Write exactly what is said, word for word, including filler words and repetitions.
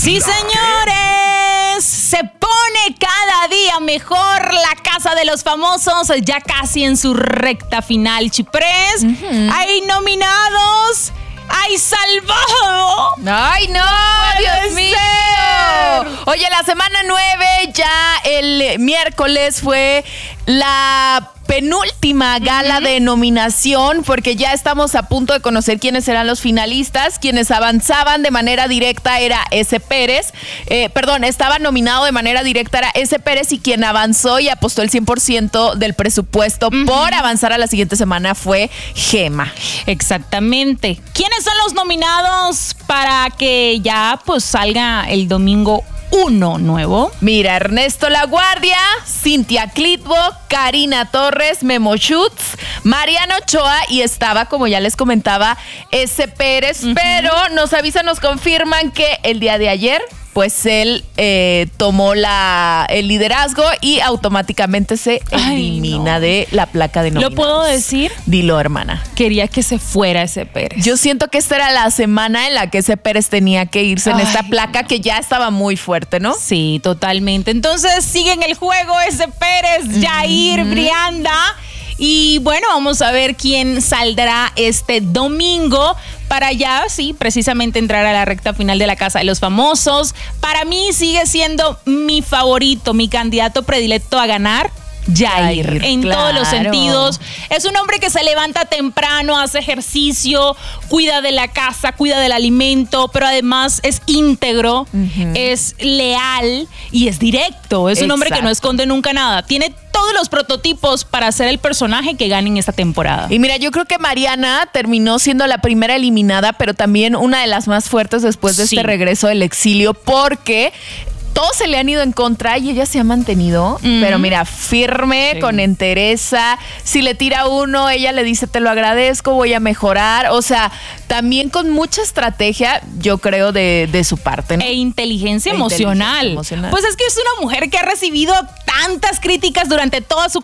Sí, señores, se pone cada día mejor la Casa de los Famosos, ya casi en su recta final, Chiprés. Uh-huh. Hay nominados. ¡Ay, salvado! ¡Ay, no! no ¡Dios mío! Ser. Oye, la semana nueve, ya el miércoles fue la penúltima gala uh-huh. de nominación, porque ya estamos a punto de conocer quiénes serán los finalistas. Quienes avanzaban de manera directa era S. Pérez, eh, perdón, estaba nominado de manera directa era S. Pérez, y quien avanzó y apostó el cien por ciento del presupuesto uh-huh. por avanzar a la siguiente semana fue Gema. Exactamente. ¿Quiénes son los nominados para que ya pues salga el domingo uno nuevo? Mira, Ernesto Laguardia, Cintia Clitbo, Karina Torres, Memo Schutz, Mariano Ochoa, y estaba, como ya les comentaba, S. Pérez, uh-huh. pero nos avisan, nos confirman que el día de ayer pues él eh, tomó la, el liderazgo y automáticamente se elimina Ay, no. de la placa de nominados. ¿Lo puedo decir? Dilo, hermana. Quería que se fuera ese Pérez. Yo siento que esta era la semana en la que ese Pérez tenía que irse Ay, en esta placa no. que ya estaba muy fuerte, ¿no? Sí, totalmente. Entonces sigue en el juego ese Pérez, Jair, mm-hmm. Brianda. Y bueno, vamos a ver quién saldrá este domingo para ya, sí, precisamente entrar a la recta final de la Casa de los Famosos. Para mí sigue siendo mi favorito, mi candidato predilecto a ganar, Jair, Jair en claro. todos los sentidos. Es un hombre que se levanta temprano, hace ejercicio, cuida de la casa, cuida del alimento, pero además es íntegro, uh-huh. es leal y es directo. Es Exacto. un hombre que no esconde nunca nada. Tiene todos los prototipos para ser el personaje que gane en esta temporada. Y mira, yo creo que Mariana terminó siendo la primera eliminada, pero también una de las más fuertes después de sí. este regreso del exilio, porque todos se le han ido en contra y ella se ha mantenido, mm. pero mira, firme, sí. con entereza. Si le tira uno, ella le dice, te lo agradezco, voy a mejorar. O sea, también con mucha estrategia, yo creo, de, de su parte, ¿no? E inteligencia, e emocional. inteligencia emocional. Pues es que es una mujer que ha recibido tantas críticas durante toda su